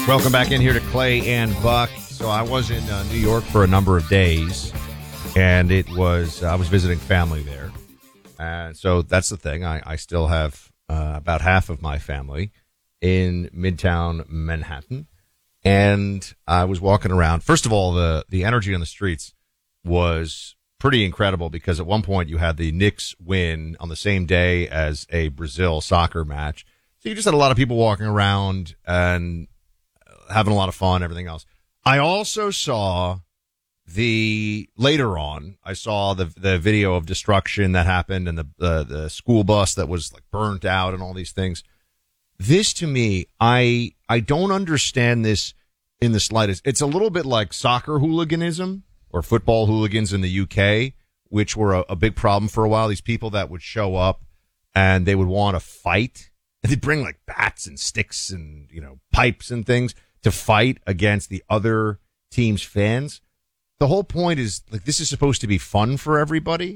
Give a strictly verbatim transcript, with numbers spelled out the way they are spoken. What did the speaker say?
Welcome back in here to Clay and Buck. So I was in uh, New York for a number of days, and it was I was visiting family there. And so that's the thing. I, I still have uh, about half of my family in Midtown Manhattan. And I was walking around. First of all, the, the energy on the streets was pretty incredible because at one point you had the Knicks win on the same day as a Brazil soccer match. So you just had a lot of people walking around and having a lot of fun, everything else. I also saw the, later on, I saw the the video of destruction that happened and the, the, the school bus that was like burnt out and all these things. This to me, I, I don't understand this in the slightest. It's a little bit like soccer hooliganism or football hooligans in the U K, which were a, a big problem for a while. These people that would show up and they would want to fight. And they'd bring like bats and sticks and, you know, pipes and things to fight against the other team's fans. The whole point is like this is supposed to be fun for everybody.